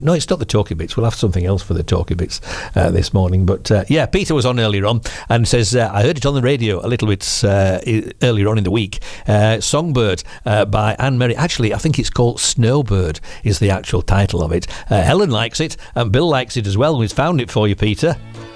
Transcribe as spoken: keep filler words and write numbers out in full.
No, it's not the Talkie Bits. We'll have something else for the Talkie Bits uh, this morning. But uh, yeah, Peter was on earlier on and says, uh, I heard it on the radio a little bit uh, earlier on in the week. Uh, Songbird uh, by Anne Murray. Actually, I think it's called Snowbird is the actual title of it. Uh, Helen likes it and Bill likes it as well. We've found it for you, Peter.